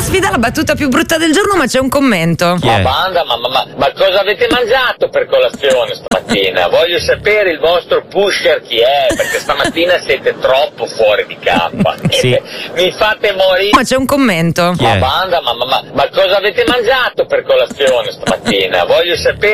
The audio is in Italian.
sfida la battuta più brutta del giorno, ma c'è un commento. Chi è? Banda, ma cosa avete mangiato per colazione stamattina? Voglio sapere il vostro pusher chi è, perché stamattina siete troppo fuori di campo. Sì. Mi fate morire. Ma c'è un commento. Chi è? Banda, ma cosa avete mangiato per colazione stamattina? Voglio sapere